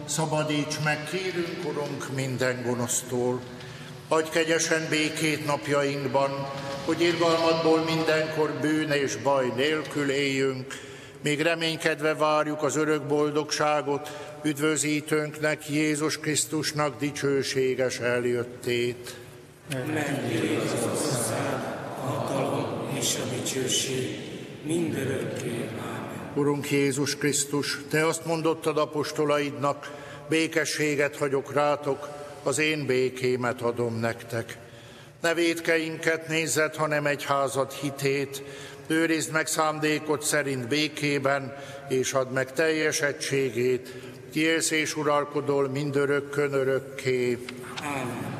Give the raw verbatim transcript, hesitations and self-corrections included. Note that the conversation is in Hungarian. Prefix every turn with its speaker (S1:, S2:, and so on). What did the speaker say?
S1: Szabadíts meg, kérünk, Urunk, minden gonosztól. Adj kegyesen békét napjainkban, hogy irgalmadból mindenkor bűn és baj nélkül éljünk, még reménykedve várjuk az örök boldogságot, üdvözítőnknek, Jézus Krisztusnak dicsőséges eljöttét.
S2: Menjél az ország, a hatalom és a dicsőség mindörökké. Ámen.
S1: Urunk Jézus Krisztus, Te azt mondottad apostolaidnak, békességet hagyok rátok, az én békémet adom nektek. Ne vétkeinket nézzed, hanem egyházad hitét, őrizd meg szándékod szerint békében, és add meg teljes egységét, ki élsz és uralkodol mindörökkön örökké.
S2: Ámen.